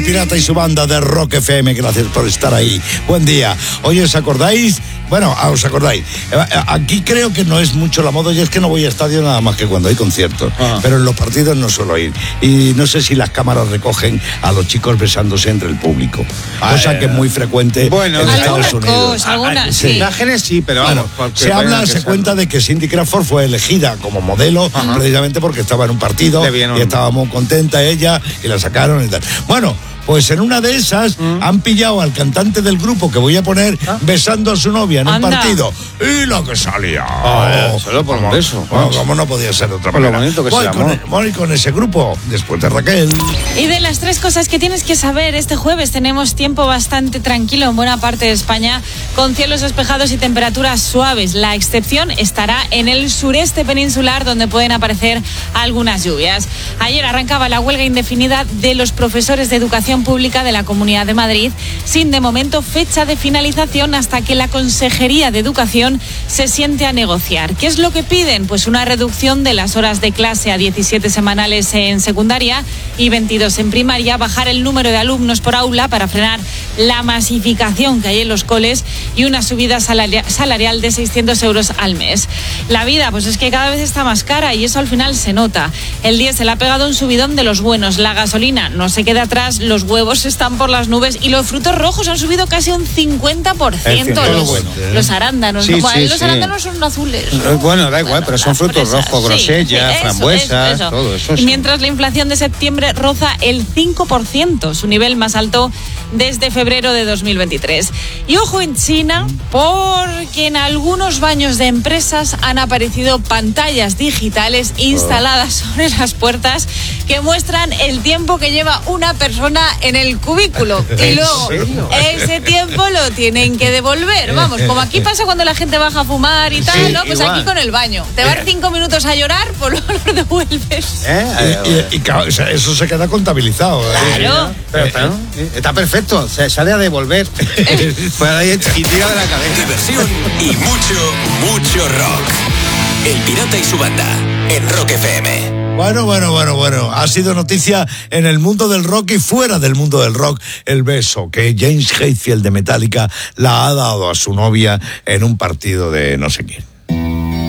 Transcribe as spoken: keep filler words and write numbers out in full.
Pirata y su banda de Rock F M, gracias por estar ahí. Buen día. Oye, ¿os acordáis? Bueno, ¿os acordáis? Aquí creo que no es mucho la moda, y es que no voy a estadio nada más que cuando hay conciertos. Ah. Pero en los partidos no suelo ir. Y no sé si las cámaras recogen a los chicos besándose entre el público. Ah, cosa eh, que es muy frecuente bueno, en Estados Unidos. Cosa, algunas, sí. Imágenes sí, pero bueno, vamos. Se habla, se cuenta de que Cindy Crawford fue elegida como modelo, ajá, precisamente porque estaba en un partido y estaba muy contenta ella y la sacaron y tal. Bueno, pues en una de esas ¿Mm? han pillado al cantante del grupo que voy a poner ¿Ah? besando a su novia en Anda. un partido. Y lo que salía. Oh, solo por un beso. Bueno, como no podía ser de otra manera. Lo bonito que voy, sea, con el, voy con ese grupo, después de Raquel. Y de las tres cosas que tienes que saber, este jueves tenemos tiempo bastante tranquilo en buena parte de España, con cielos despejados y temperaturas suaves. La excepción estará en el sureste peninsular, donde pueden aparecer algunas lluvias. Ayer arrancaba la huelga indefinida de los profesores de educación pública de la Comunidad de Madrid, sin de momento fecha de finalización hasta que la Consejería de Educación se siente a negociar. ¿Qué es lo que piden? Pues una reducción de las horas de clase a diecisiete semanales en secundaria y veintidós en primaria, bajar el número de alumnos por aula para frenar la masificación que hay en los coles y una subida salarial de seiscientos euros al mes. La vida, pues es que cada vez está más cara y eso al final se nota. El diésel ha pegado un subidón de los buenos, la gasolina no se queda atrás, los huevos están por las nubes y los frutos rojos han subido casi un cincuenta por ciento. Los, bueno, ¿eh? los arándanos, sí, ¿no? sí, los sí. arándanos son azules. Bueno, da igual, bueno, pero son frutos fresas, rojos, grosellas, sí, frambuesas, eso, eso. todo eso. Y mientras la inflación de septiembre roza el cinco por ciento, su nivel más alto desde febrero de dos mil veintitrés. Y ojo en China, porque en algunos baños de empresas han aparecido pantallas digitales instaladas oh. sobre las puertas que muestran el tiempo que lleva una persona en el cubículo. Y luego ese tiempo lo tienen que devolver. Vamos, como aquí pasa cuando la gente baja a fumar y tal, sí, ¿no? Pues igual. Aquí con el baño. Te vas cinco minutos a llorar, pues luego lo devuelves. ¿Eh? Y, y, y, y eso se queda contabilizado. Claro. ¿eh? Pero, pero, está perfecto, se sale a devolver. Pues ahí y tira de la cabeza. Diversión y mucho, mucho rock. El Pirata y su banda en Rock F M. Bueno, bueno, bueno, bueno. Ha sido noticia en el mundo del rock y fuera del mundo del rock el beso que James Hetfield de Metallica la ha dado a su novia en un partido de no sé quién.